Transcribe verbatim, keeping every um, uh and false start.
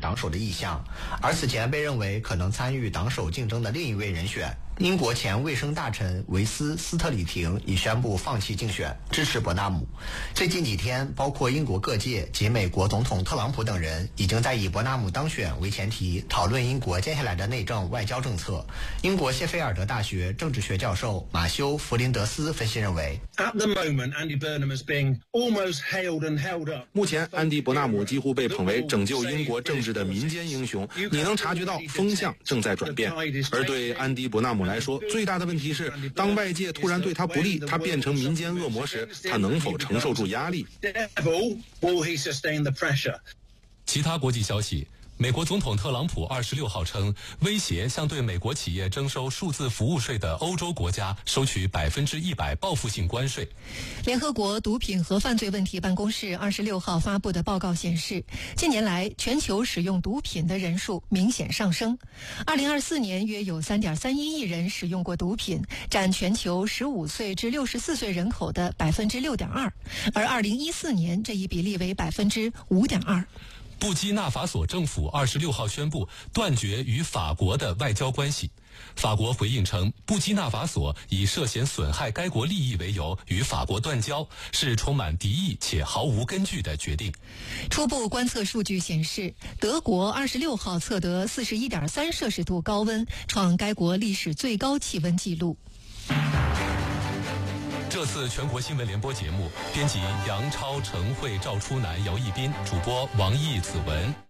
党首的意向，而此前被认为可能参与党首竞争的另一位人选，英国前卫生大臣维斯·斯特里廷已宣布放弃竞选，支持伯纳姆。最近几天，包括英国各界及美国总统特朗普等人，已经在以伯纳姆当选为前提，讨论英国接下来的内政外交政策。英国谢菲尔德大学政治学教授马修·弗林德斯分析认为， At the moment, Andy Burnham is being almost hailed and held up. 目前，安迪·伯纳姆几乎被捧为拯救英国政治的民间英雄。你能察觉到风向正在转变，而对安迪·伯纳姆来说，最大的问题是，当外界突然对他不利，他变成民间恶魔时，他能否承受住压力？ 其他国际消息。美国总统特朗普二十六号称，威胁向对美国企业征收数字服务税的欧洲国家收取百分之一百报复性关税。 联合国毒品和犯罪问题办公室二十六号发布的报告显示，近年来全球使用毒品的人数明显上升。二零二四年约有 三点三一亿人使用过毒品，占全球十五岁至六十四岁人口的百分之六点二，而二零一四年这一比例为百分之五点二。 布基纳法索政府二十六号宣布断绝与法国的外交关系。法国回应称，布基纳法索以涉嫌损害该国利益为由与法国断交，是充满敌意且毫无根据的决定。 初步观测数据显示，德国二十六号测得 四十一点三摄氏度高温，创该国历史最高气温纪录。 这次全国新闻联播节目，编辑杨超、陈慧、赵初南、姚一斌，主播王毅、子文。